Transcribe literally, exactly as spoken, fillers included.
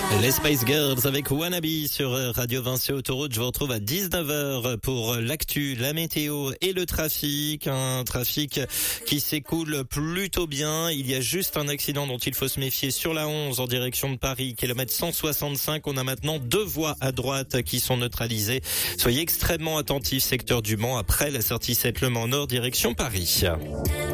Les Spice Girls avec Wannabe sur Radio Vinci Autoroute. Je vous retrouve à dix-neuf heures pour l'actu, la météo et le trafic. Un trafic qui s'écoule plutôt bien. Il y a juste un accident dont il faut se méfier sur la onze en direction de Paris, kilomètre cent soixante-cinq. On a maintenant deux voies à droite qui sont neutralisées. Soyez extrêmement attentifs, secteur du Mans, après la sortie sept Le Mans Nord, direction Paris.